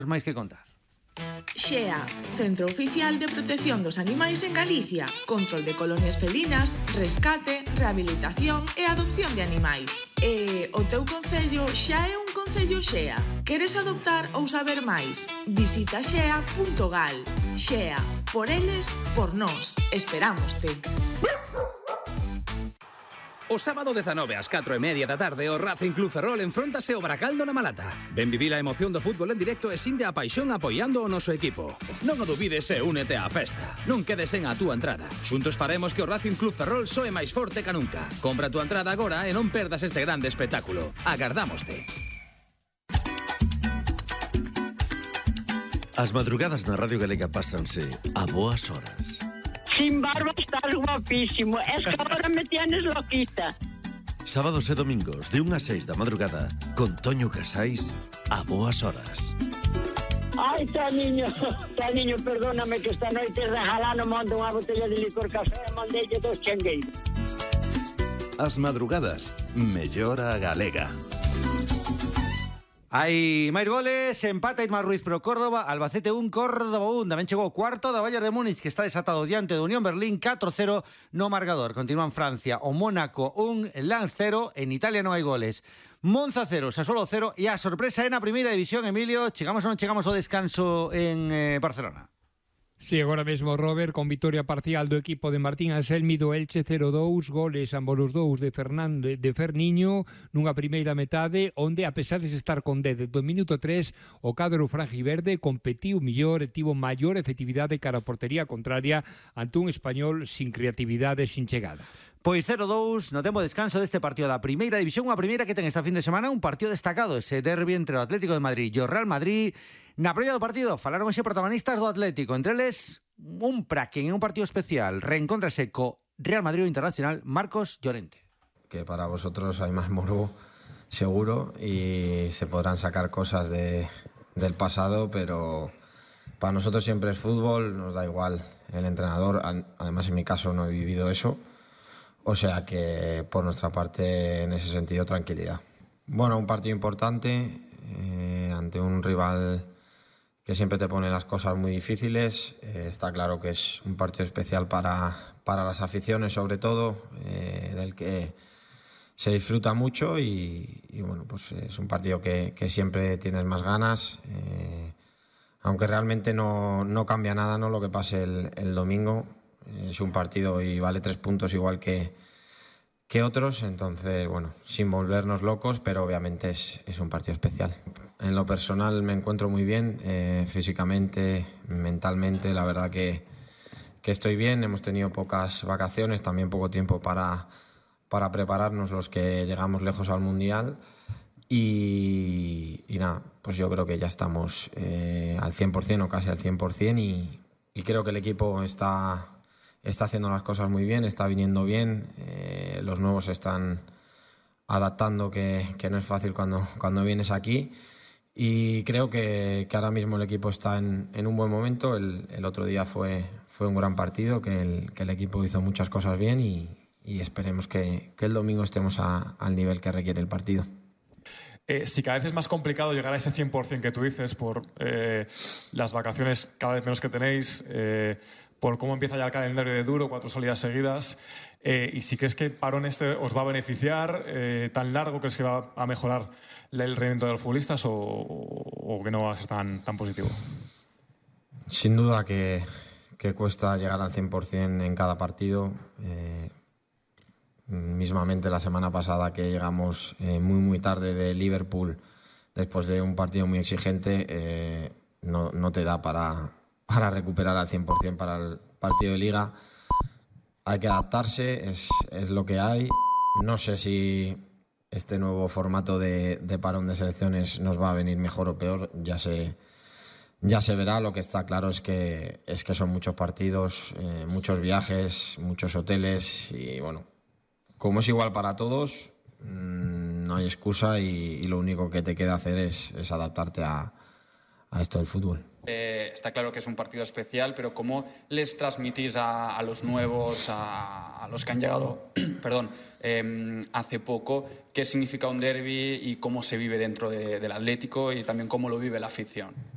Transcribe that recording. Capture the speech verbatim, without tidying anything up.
máis que contar. Xea, Centro Oficial de Protección dos Animais en Galicia. Control de colonias felinas, rescate, rehabilitación e adopción de animais. E o teu concello xa é un concello Xea. Queres adoptar ou saber máis? Visita xea punto gal. Xea, por eles, por nós. Esperámoste. O sábado dezanove ás catro e media da tarde o Racing Club Ferrol enfróntase ao Baracaldo na Malata. Ven vivir a emoción do fútbol en directo e sinte a paixón apoiando o noso equipo. Non o dubides e únete á festa. Non quedes sen a túa entrada. Xuntos faremos que o Racing Club Ferrol soe máis forte ca nunca. Compra a túa entrada agora e non perdas este grande espectáculo. Agardámoste. As madrugadas na Radio Galega pásanse a boas horas. Sin barba estás guapísimo. Es que ahora me tienes loquita. Sábados e domingos de unha a seis da madrugada con Toño Casais a boas horas. Ai, Taniño, Taniño, perdóname que esta noite regalano mando unha botella de licor café e mandeille dos chengueiros. As madrugadas, mellora galega. Hai máis goles, empata Ismar Ruiz pro Córdoba, Albacete un, Córdoba un. Tamén chegou o cuarto da Bayern de Múnich, que está desatado diante de Unión Berlín, catro cero no marcador. Continúa en Francia o Mónaco un, Lens cero, en Italia non hai goles. Monza cero, Sassuolo cero, e a sorpresa é na primeira división, Emilio. Chegamos ou non chegamos ao descanso en eh, Barcelona? Sí, agora mesmo, Robert, con victoria parcial do equipo de Martín Anselmi do Elche cero dous, goles ambos os dous de Fernando de Ferniño nunha primeira metade onde, a pesar de estar con dez do minuto tres, o cadro franjiverde competiu mellor e tivo maior efectividade cara a portería contraria ante un español sin creatividade, sin chegada. Pois cero dous no tempo de descanso deste partido da primeira división, unha primeira que ten esta fin de semana un partido destacado, ese derbi entre o Atlético de Madrid e o Real Madrid. Na previa do partido falaron hoxe protagonistas do Atlético, entre eles un praque en un partido especial, reencóntrase co Real Madrid Internacional, Marcos Llorente. Que para vosotros hay más morbo, seguro, y se podrán sacar cosas de, del pasado, pero para nosotros siempre es fútbol, nos da igual el entrenador, además en mi caso no he vivido eso. O sea que por nuestra parte, en ese sentido, tranquilidad. Bueno, un partido importante eh, ante un rival que siempre te pone las cosas muy difíciles. Eh, está claro que es un partido especial para, para las aficiones, sobre todo, eh, del que se disfruta mucho y, y bueno, pues es un partido que, que siempre tienes más ganas, eh, aunque realmente no, no cambia nada, ¿no?, lo que pase el, el domingo. Es un partido y vale tres puntos igual que, que otros, entonces, bueno, sin volvernos locos, pero obviamente es, es un partido especial. En lo personal me encuentro muy bien, eh, físicamente, mentalmente, la verdad que, que estoy bien. Hemos tenido pocas vacaciones, también poco tiempo para, para prepararnos los que llegamos lejos al Mundial y, y nada, pues yo creo que ya estamos eh, al cien por ciento o casi al cien por ciento y, y creo que el equipo está... Está haciendo las cosas muy bien, está viniendo bien, eh, los nuevos se están adaptando, que, que no es fácil cuando, cuando vienes aquí, y creo que, que ahora mismo el equipo está en, en un buen momento. El, el otro día fue, fue un gran partido, que el, que el equipo hizo muchas cosas bien y, y esperemos que, que el domingo estemos a, al nivel que requiere el partido. Eh, si cada vez es más complicado llegar a ese cien por ciento que tú dices por eh, las vacaciones cada vez menos que tenéis, eh, por cómo empieza ya el calendario de duro, cuatro salidas seguidas, eh, y si crees que el parón este os va a beneficiar, eh, tan largo, ¿crees que va a mejorar el rendimiento de los futbolistas o, o que no va a ser tan, tan positivo? Sin duda que, que cuesta llegar al cien por ciento en cada partido. Eh, mismamente la semana pasada que llegamos eh, muy muy tarde de Liverpool, después de un partido muy exigente, eh, no, no te da para... para recuperar al cien por ciento para el partido de Liga. Hay que adaptarse, es, es lo que hay. No sé si este nuevo formato de, de parón de selecciones nos va a venir mejor o peor, ya se, ya se verá. Lo que está claro es que, es que son muchos partidos, eh, muchos viajes, muchos hoteles y bueno, como es igual para todos, mmm, no hay excusa y, y lo único que te queda hacer es, es adaptarte a, a esto del fútbol. Eh, está claro que es un partido especial, pero ¿cómo les transmitís a, a los nuevos, a, a los que han llegado perdón, eh, hace poco, qué significa un derbi y cómo se vive dentro de, del Atlético y también cómo lo vive la afición?